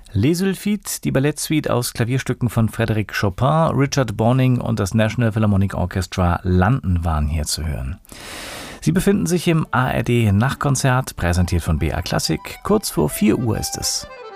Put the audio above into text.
Les Sylphides, die Ballettsuite aus Klavierstücken von Frédéric Chopin, Richard Bonning und das National Philharmonic Orchestra London waren hier zu hören. Sie befinden sich im ARD Nachtkonzert, präsentiert von BR Klassik. Kurz vor 4 Uhr ist es.